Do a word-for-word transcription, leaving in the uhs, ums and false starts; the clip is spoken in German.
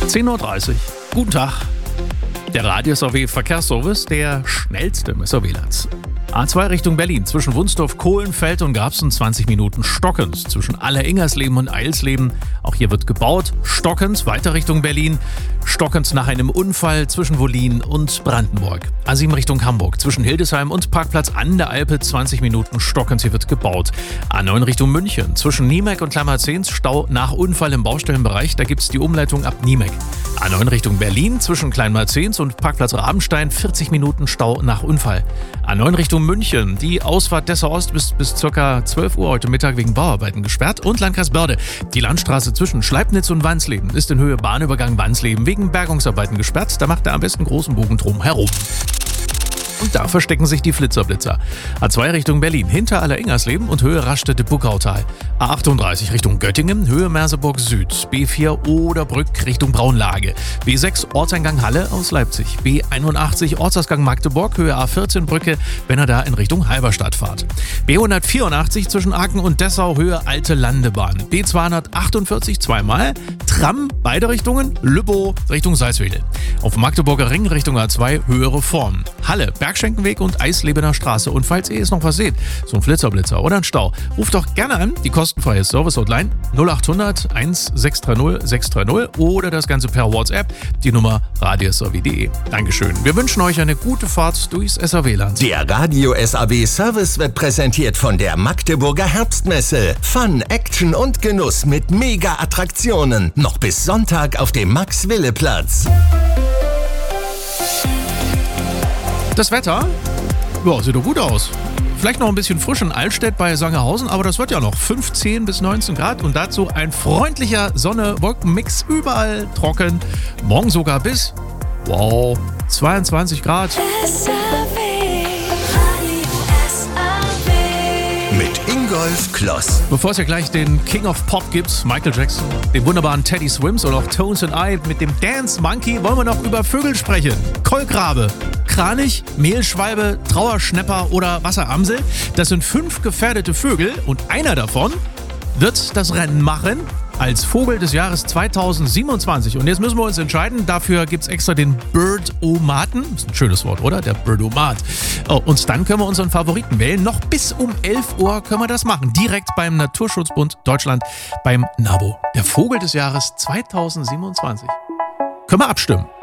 zehn Uhr dreißig. Guten Tag. Der Radio-S A W-Verkehrsservice, der schnellste im S A W-Land. A zwei Richtung Berlin, zwischen Wunsdorf, Kohlenfeld und Garbsen zwanzig Minuten stockend. Zwischen Aller-Ingersleben und Eilsleben, auch hier wird gebaut, stockend, weiter Richtung Berlin, stockend nach einem Unfall zwischen Wollin und Brandenburg. A sieben Richtung Hamburg, zwischen Hildesheim und Parkplatz an der Alpe zwanzig Minuten stockend, hier wird gebaut. A neun Richtung München, zwischen Niemek und Klammerzehns, Stau nach Unfall im Baustellenbereich, da gibt es die Umleitung ab Niemek. A neun Richtung Berlin, zwischen Kleinmarzehns und Parkplatz Rabenstein, vierzig Minuten Stau nach Unfall. A neun Richtung München, die Ausfahrt Dessau Ost bis, bis ca. zwölf Uhr heute Mittag wegen Bauarbeiten gesperrt. Und Landkreis Börde, die Landstraße zwischen Schleibnitz und Wansleben ist in Höhe Bahnübergang Wansleben wegen Bergungsarbeiten gesperrt. Da macht er am besten großen Bogen drum herum. Und da verstecken sich die Flitzerblitzer. A zwei Richtung Berlin, hinter Aller-Ingersleben und Höhe Raststätte-Buckautal. A achtunddreißig Richtung Göttingen, Höhe Merseburg Süd. B vier Oderbrück Richtung Braunlage. B sechs Ortseingang Halle aus Leipzig. B einundachtzig Ortsausgang Magdeburg, Höhe A vierzehn Brücke, wenn ihr da in Richtung Halberstadt fahrt. B hundertvierundachtzig zwischen Aachen und Dessau, Höhe Alte Landebahn. B zweihundertachtundvierzig zweimal, Tram, beide Richtungen, Lübbow Richtung Salzwedel. Auf Magdeburger Ring Richtung A zwei, Höhe Reform. Halle, Bergschenkenweg und Eislebener Straße. Und falls ihr jetzt noch was seht, so ein Flitzerblitzer oder ein Stau, ruft doch gerne an, die kostenfreie Service-Hotline null achthundert sechshundertzwanzig sechshundertzwanzig oder das Ganze per WhatsApp, die Nummer radio s a w punkt de. Dankeschön. Wir wünschen euch eine gute Fahrt durchs S A W-Land. Der Radio-S A W-Service wird präsentiert von der Magdeburger Herbstmesse. Fun, Action und Genuss mit Mega-Attraktionen. Noch bis Sonntag auf dem Max-Wille-Platz. Das Wetter, ja, sieht doch gut aus. Vielleicht noch ein bisschen frisch in Altstedt bei Sangerhausen, aber das wird ja noch fünfzehn bis neunzehn Grad und dazu ein freundlicher Sonne-Wolken-Mix, überall trocken. Morgen sogar bis, wow, zweiundzwanzig Grad. Mit Ingolf Kloss. Bevor es ja gleich den King of Pop gibt, Michael Jackson, den wunderbaren Teddy Swims oder auch Tones and I mit dem Dance Monkey, wollen wir noch über Vögel sprechen. Kolkrabe, Kranich, Mehlschwalbe, Trauerschnäpper oder Wasseramsel. Das sind fünf gefährdete Vögel und einer davon wird das Rennen machen als Vogel des Jahres zweitausendsiebenundzwanzig. Und jetzt müssen wir uns entscheiden, dafür gibt es extra den Birdomaten. Ist ein schönes Wort, oder? Der Birdomat. Oh, und dann können wir unseren Favoriten wählen. Noch bis um elf Uhr können wir das machen. Direkt beim Naturschutzbund Deutschland, beim NABU. Der Vogel des Jahres zweitausendsiebenundzwanzig. Können wir abstimmen.